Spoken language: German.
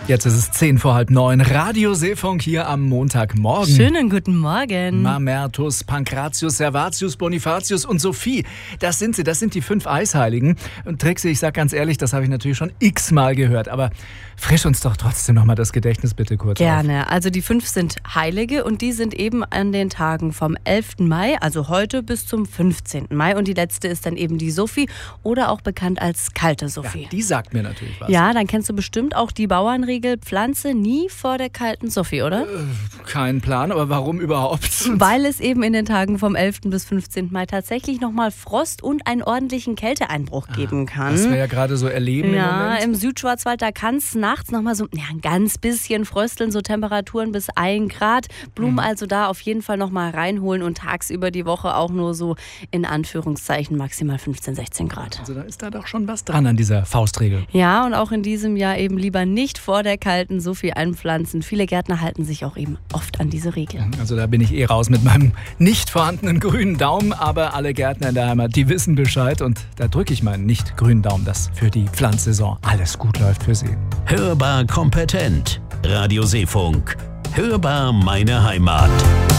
Jetzt ist es 10:10. Radio Seefunk hier am Montagmorgen. Schönen guten Morgen. Mamertus, Pankratius, Servatius, Bonifatius und Sophie. Das sind sie, das sind die 5 Eisheiligen. Und Trixie, ich sag ganz ehrlich, das habe ich natürlich schon x-mal gehört. Aber frisch uns doch trotzdem nochmal das Gedächtnis bitte kurz Gerne. auf. Also die 5 sind Heilige und die sind eben an den Tagen vom 11. Mai, also heute, bis zum 15. Mai. Und die letzte ist dann eben die Sophie oder auch bekannt als kalte Sophie. Ja, die sagt mir natürlich was. Ja, dann kennst du bestimmt auch die Bauernregel, Pflanze nie vor der kalten Sophie, oder? Kein Plan, aber warum überhaupt? Weil es eben in den Tagen vom 11. bis 15. Mai tatsächlich nochmal Frost und einen ordentlichen Kälteeinbruch geben kann. Was wir ja gerade so erleben im Moment. Im Südschwarzwald, da kann es nachts nochmal so ein ganz bisschen frösteln, so Temperaturen bis 1 Grad. Blumen also da auf jeden Fall nochmal reinholen und tagsüber die Woche auch nur so in Anführungszeichen maximal 15, 16 Grad. Also da ist da doch schon was dran an dieser Faustregel. Ja, und auch in diesem Jahr eben lieber nicht vor der kalten Sophie einpflanzen. Viele Gärtner halten sich auch eben oft an diese Regel. Also da bin ich raus mit meinem nicht vorhandenen grünen Daumen, aber alle Gärtner in der Heimat, die wissen Bescheid und da drücke ich meinen nicht grünen Daumen, dass für die Pflanzsaison alles gut läuft für sie. Hörbar kompetent. Radio Seefunk. Hörbar meine Heimat.